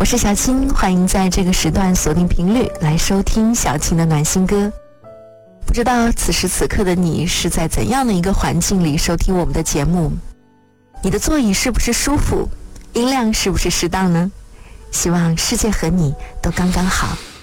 是小青，欢迎在这个时段锁定频率来收听小青的暖心歌。不知道此时此刻的你是在怎样的一个环境里收听我们的节目？你的座椅是不是舒服？音量是不是适当呢？希望世界和你都刚刚好。